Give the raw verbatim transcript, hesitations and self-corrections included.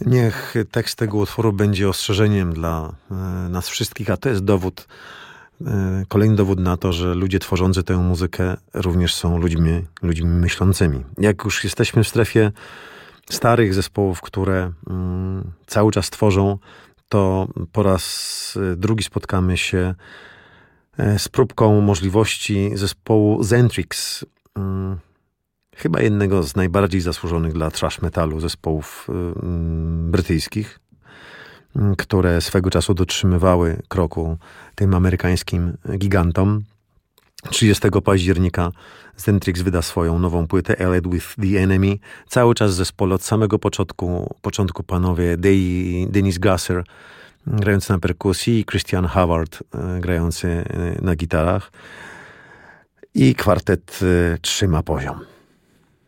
Niech tekst tego utworu będzie ostrzeżeniem dla nas wszystkich, a to jest dowód, kolejny dowód na to, że ludzie tworzący tę muzykę również są ludźmi, ludźmi myślącymi. Jak już jesteśmy w strefie starych zespołów, które mm, cały czas tworzą, to po raz drugi spotkamy się z próbką możliwości zespołu Zentrix. Mm, chyba jednego z najbardziej zasłużonych dla thrash metalu zespołów mm, brytyjskich, które swego czasu dotrzymywały kroku tym amerykańskim gigantom. trzydziestego października Zentrix wyda swoją nową płytę Allied with the Enemy. Cały czas w zespole od samego początku, początku panowie Day, Dennis Gasser grający na perkusji i Christian Howard grający na gitarach. I kwartet trzyma poziom.